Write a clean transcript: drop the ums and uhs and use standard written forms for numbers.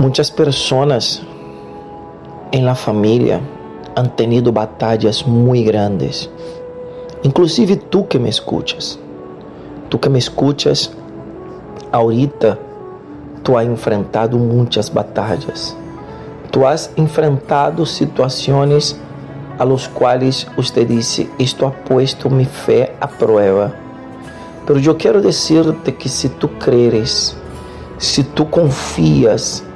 Muchas personas en la familia han tenido batallas muy grandes. Inclusive tú que me escuchas. Tú que me escuchas, ahorita tú has enfrentado muchas batallas. Tú has enfrentado situaciones a los cuales usted dice, esto ha puesto mi fe a prueba. Pero yo quiero decirte que si tú crees, si tú confías